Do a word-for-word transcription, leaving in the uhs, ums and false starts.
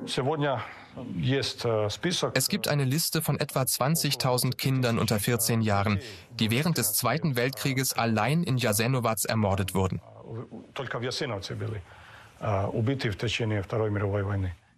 Es gibt eine Liste von etwa zwanzigtausend Kindern unter vierzehn Jahren, die während des Zweiten Weltkrieges allein in Jasenovac ermordet wurden.